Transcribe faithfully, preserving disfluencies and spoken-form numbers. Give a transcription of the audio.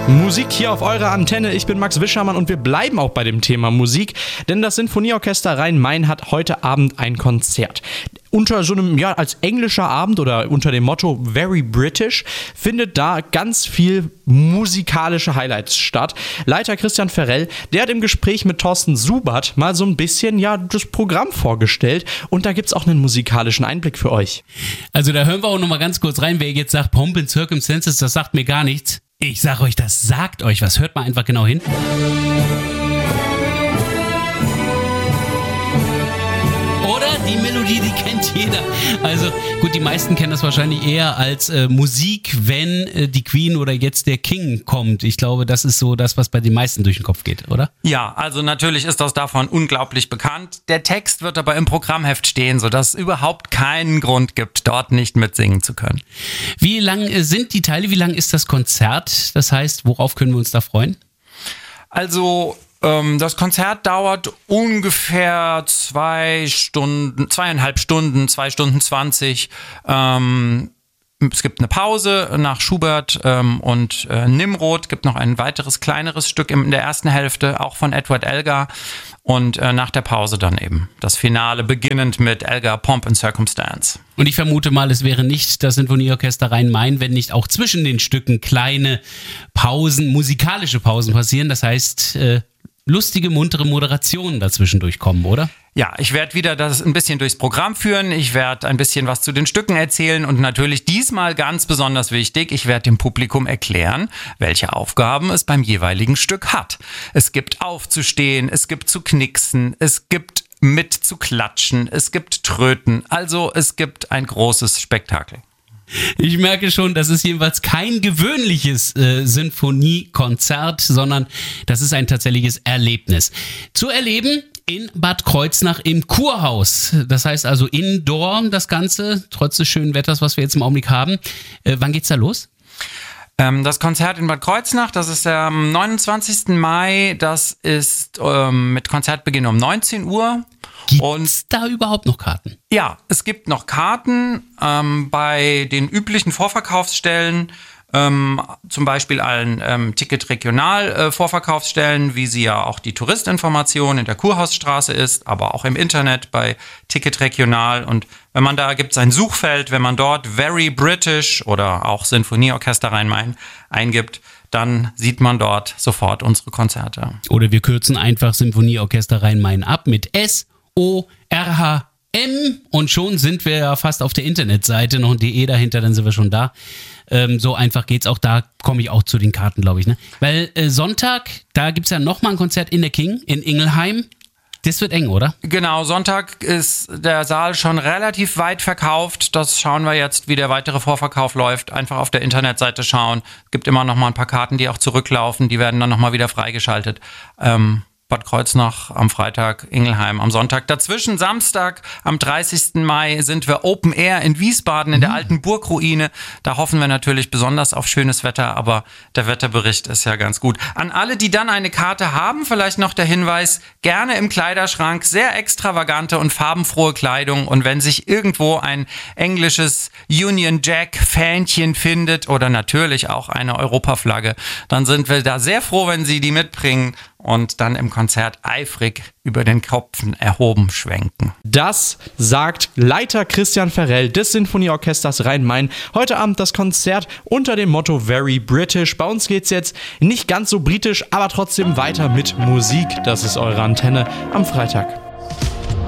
Musik hier auf eurer Antenne. Ich bin Max Wischermann und wir bleiben auch bei dem Thema Musik, denn das Sinfonieorchester Rhein-Main hat heute Abend ein Konzert. Unter so einem, ja, als englischer Abend oder unter dem Motto Very British findet da ganz viel musikalische Highlights statt. Leiter Christian Ferrell, der hat im Gespräch mit Thorsten Subert mal so ein bisschen, ja, das Programm vorgestellt und da gibt's auch einen musikalischen Einblick für euch. Also da hören wir auch noch mal ganz kurz rein, wer jetzt sagt, Pomp and Circumstances, das sagt mir gar nichts. Ich sag euch, das sagt euch was. Hört mal einfach genau hin. Oder die Melodie, die kennt jeder. Also gut, die meisten kennen das wahrscheinlich eher als äh, Musik, wenn äh, die Queen oder jetzt der King kommt. Ich glaube, das ist so das, was bei den meisten durch den Kopf geht, oder? Ja, also natürlich ist das davon unglaublich bekannt. Der Text wird aber im Programmheft stehen, sodass es überhaupt keinen Grund gibt, dort nicht mitsingen zu können. Wie lang äh, sind die Teile? Wie lang ist das Konzert? Das heißt, worauf können wir uns da freuen? Also das Konzert dauert ungefähr zwei Stunden, zweieinhalb Stunden, zwei Stunden zwanzig. Ähm, es gibt eine Pause nach Schubert ähm, und äh, Nimrod. Gibt noch ein weiteres kleineres Stück in der ersten Hälfte, auch von Edward Elgar. Und äh, nach der Pause dann eben das Finale, beginnend mit Elgar Pomp and Circumstance. Und ich vermute mal, es wäre nicht das Sinfonieorchester Rhein-Main, wenn nicht auch zwischen den Stücken kleine Pausen, musikalische Pausen passieren. Das heißt, äh, lustige, muntere Moderationen dazwischen durchkommen, oder? Ja, ich werde wieder das ein bisschen durchs Programm führen. Ich werde ein bisschen was zu den Stücken erzählen und natürlich diesmal ganz besonders wichtig, ich werde dem Publikum erklären, welche Aufgaben es beim jeweiligen Stück hat. Es gibt aufzustehen, es gibt zu knixen, es gibt mit zu klatschen, es gibt Tröten. Also es gibt ein großes Spektakel. Ich merke schon, das ist jedenfalls kein gewöhnliches äh, Sinfoniekonzert, sondern das ist ein tatsächliches Erlebnis. Zu erleben in Bad Kreuznach im Kurhaus. Das heißt also indoor das Ganze, trotz des schönen Wetters, was wir jetzt im Augenblick haben. Äh, wann geht's da los? Ähm, das Konzert in Bad Kreuznach, das ist am neunundzwanzigsten Mai. Das ist ähm, mit Konzertbeginn um neunzehn Uhr. Gibt es da überhaupt noch Karten? Ja, es gibt noch Karten ähm, bei den üblichen Vorverkaufsstellen, ähm, zum Beispiel allen ähm, Ticket-Regional-Vorverkaufsstellen, äh, wie sie ja auch die Touristinformation in der Kurhausstraße ist, aber auch im Internet bei Ticket Regional. Und wenn man da gibt es ein Suchfeld, wenn man dort Very British oder auch Sinfonieorchester Rhein-Main eingibt, dann sieht man dort sofort unsere Konzerte. Oder wir kürzen einfach Sinfonieorchester Rhein-Main ab mit S O R H M und schon sind wir ja fast auf der Internetseite, noch ein D E dahinter, dann sind wir schon da. Ähm, so einfach geht's auch, da komme ich auch zu den Karten, glaube ich. Ne? Weil äh, Sonntag, da gibt's ja nochmal ein Konzert in der King, in Ingelheim. Das wird eng, oder? Genau, Sonntag ist der Saal schon relativ weit verkauft. Das schauen wir jetzt, wie der weitere Vorverkauf läuft. Einfach auf der Internetseite schauen. Es gibt immer noch mal ein paar Karten, die auch zurücklaufen. Die werden dann noch mal wieder freigeschaltet. Ähm, Bad Kreuznach am Freitag, Ingelheim am Sonntag. Dazwischen Samstag am dreißigsten Mai sind wir Open Air in Wiesbaden in der alten Burgruine. Da hoffen wir natürlich besonders auf schönes Wetter, aber der Wetterbericht ist ja ganz gut. An alle, die dann eine Karte haben, vielleicht noch der Hinweis, gerne im Kleiderschrank, sehr extravagante und farbenfrohe Kleidung und wenn sich irgendwo ein englisches Union Jack Fähnchen findet oder natürlich auch eine Europaflagge, dann sind wir da sehr froh, wenn Sie die mitbringen und dann im Konzert eifrig über den Kopf erhoben schwenken. Das sagt Leiter Christian Ferrell des Sinfonieorchesters Rhein-Main. Heute Abend das Konzert unter dem Motto Very British. Bei uns geht's jetzt nicht ganz so britisch, aber trotzdem weiter mit Musik. Das ist eure Antenne am Freitag.